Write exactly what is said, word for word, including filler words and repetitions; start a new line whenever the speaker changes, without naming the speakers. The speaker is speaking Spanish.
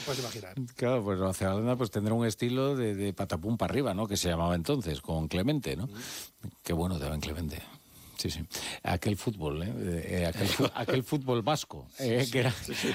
puedes imaginar.
Claro, pues Nueva Zelanda pues tendrá un estilo de, de patapum para arriba, ¿no? Que se llamaba entonces, con Clemente, ¿no? Mm. Qué bueno te va en Clemente. Sí, sí. Aquel fútbol, ¿eh? eh aquel, aquel fútbol vasco, eh,
sí,
que era,
sí, sí.